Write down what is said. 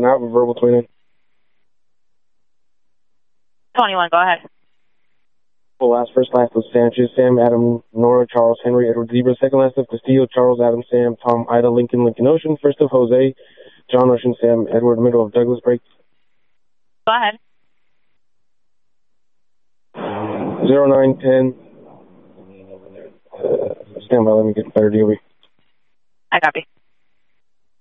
and out with verbal 29. 21, go ahead. Well, first last of Sanchez, Sam, Adam, Nora, Charles, Henry, Edward, Zebra. Second last of Castillo, Charles, Adam, Sam, Tom, Ida, Lincoln, Lincoln Ocean. First of Jose, John Ocean, Sam, Edward, middle of Douglas break. Go ahead. 0910. Stand by, let me get a better DOB. I copy.